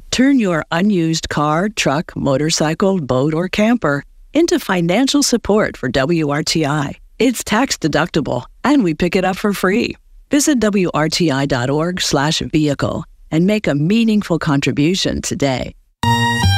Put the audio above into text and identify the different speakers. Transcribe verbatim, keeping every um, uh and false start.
Speaker 1: Turn your unused car, truck, motorcycle, boat, or camper into financial support for W R T I. It's tax deductible, and we pick it up for free. Visit W R T I dot org slash vehicle and make a meaningful contribution today.